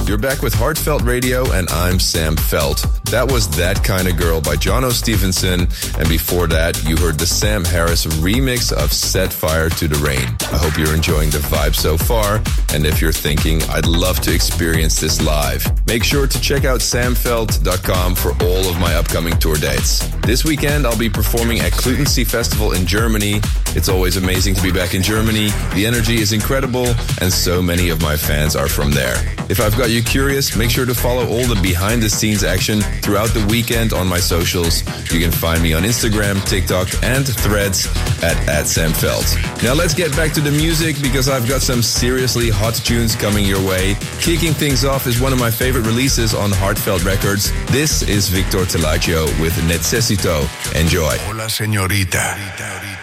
You're back with Heartfelt Radio, and I'm Sam Felt. That was That Kinda Girl by Jono Stevenson, and before that, you heard the Sam Harris remix of Set Fire to the Rain. I hope you're enjoying the vibe so far, and if you're thinking, I'd love to experience this live, make sure to check out samfelt.com for all of my upcoming tour dates. This weekend, I'll be performing at Clutensee Festival in Germany. It's always amazing to be back in Germany. The energy is incredible, and so many of my fans are from there. If I've got you curious, make sure to follow all the behind-the-scenes action throughout the weekend on my socials. You can find me on Instagram, TikTok, and Threads at @SamFelt. Now let's get back to the music, because I've got some seriously hot tunes coming your way. Kicking things off is one of my favorite releases on Heartfelt Records. This is Victor Telaggio with Necesito. Enjoy. Hola, señorita.